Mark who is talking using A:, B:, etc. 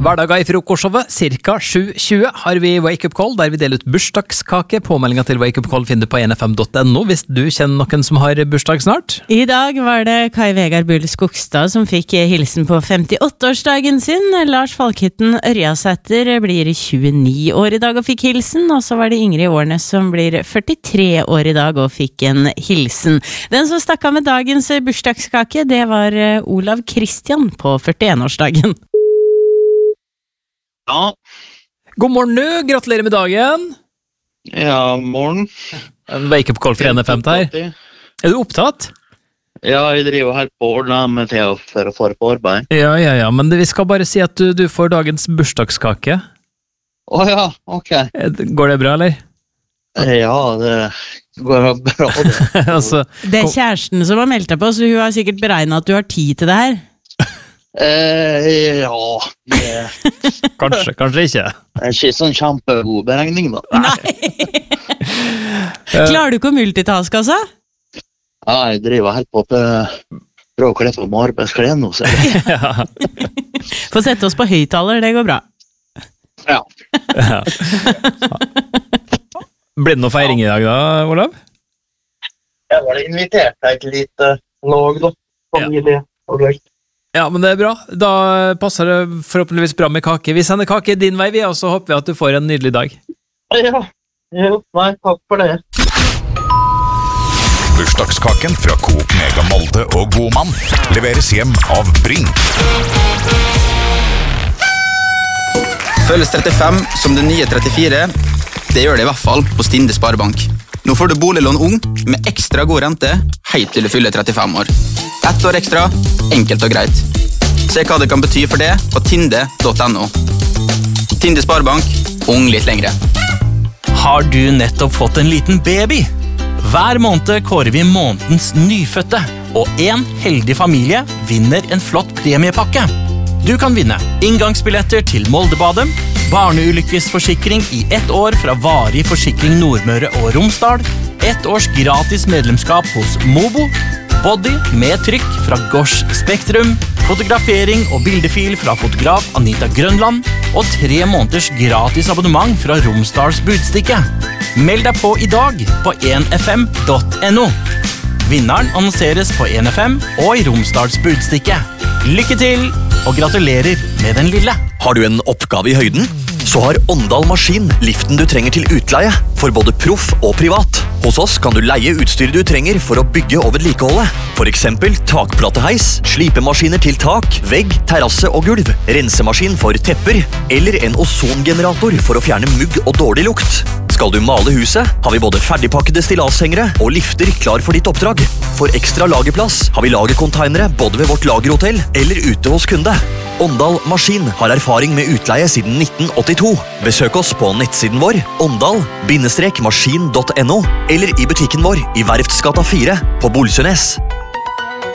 A: Hverdager i frokostshowet, cirka 7.20, har vi Wake Up Call, der vi deler ut bursdagskake. Påmeldingen til Wake Up Call finner du på nfm.no hvis du kjenner noen som har bursdag snart.
B: I dag var det Kai Vegard Bull Skogstad som fikk hilsen på 58-årsdagen sin. Lars Falkhytten Ørjasæter blir 29 år i dag og fikk hilsen, og så var det Ingrid Årnes som blir 43 år i dag og fikk en hilsen. Den som stakk av med dagens bursdagskake, det var Olav Kristian på 41-årsdagen.
C: Ja.
A: God morgen du, gratulerer med dagen.
C: Ja, morgen.
A: En wake up call for NFM her. Er du opptatt?
C: Ja, jeg driver her på å ordne med til for å få på arbeid.
A: Ja, men vi skal bare si at du får dagens bursdagskake.
C: Ja, ok.
A: Går det bra, eller?
C: Ja, det går bra.
A: Altså,
B: det kjæresten som har meldt deg på, så hun har sikkert beregnet at du har tid til det her.
C: Ja,
A: kanskje ikke.
C: Det er ikke sånn kjempegod beregning da.
B: Nei. Klarer du ikke å multitaske, altså?
C: Ja, jeg driver her på prøve å kle på med arbeidsklær nå, så
A: ja.
B: Få sette oss på høyttaler, det går bra.
C: Ja.
A: Blir det noe feiring i dag da, Olav?
C: Jeg var invitert til et lite lag da, familie og løy.
A: Ja, men det er bra. Da passer det forhåpentligvis bra med kake. Vi sender kake din vei, og så håper vi at du får en nydelig dag.
C: Ja, nei, takk for det.
D: Bursdagskaken fra Coop Mega Molde og Godmann leveres hjem av Bring.
E: Føles 35 som det nye 34. Det gjør det i hvert fall på Stinde Sparebank. Nå får du boliglån ung med ekstra god rente helt til du fyller 35 år. 1 år ekstra, enkelt og greit. Se hva det kan bety for det på tinde.no. Tinde Sparebank, ung litt lengre.
F: Har du nettopp fått en liten baby? Hver måned kårer vi månedens nyfødte, og en heldig familie vinner en flott premiepakke. Du kan vinne inngangsbilletter til Moldebadet, barneulykkesforsikring i 1 år fra Varig Forsikring Nordmøre og Romsdal, 1 års gratis medlemskap hos Mobo, body med trykk fra Gosh Spektrum, fotografering og bildefil fra fotograf Anita Grønland, og 3 måneders gratis abonnement fra Romsdals Budstikke. Meld deg på i dag på 1fm.no. Vinneren annonseres på 1FM og i Romsdals Budstikke. Lykke til, og gratulerer med den lille.
G: Har du en oppgave i høyden? Så har Åndal Maskin liften du trenger til utleie, for både proff og privat. Hos oss kan du leie utstyr du trenger for å bygge og vedlikeholde. For eksempel takplateheis, slipemaskiner til tak, vegg, terrasse og gulv, rensemaskin for tepper, eller en ozongenerator for å fjerne mugg og dårlig lukt. Skal du male huset, har vi både ferdigpakkede stilashengere og lifter klar for ditt oppdrag. For ekstra lagerplass har vi lagercontainere både ved vårt lagerhotell eller ute hos kunde. Åndal Maskin har erfaring med utleie siden 1982. Besøk oss på nettsiden vår, åndal-maskin.no, eller i butikken vår i Verftsgata 4 på Bolsønes.